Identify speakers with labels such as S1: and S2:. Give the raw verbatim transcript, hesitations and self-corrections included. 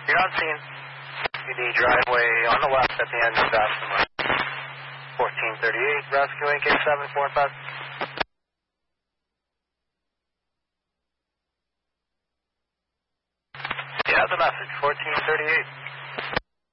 S1: You're on scene. The driveway on the left at the end of Aston Martin. fourteen thirty-eight, rescuing K seven four five. Yeah, the message, fourteen thirty-eight.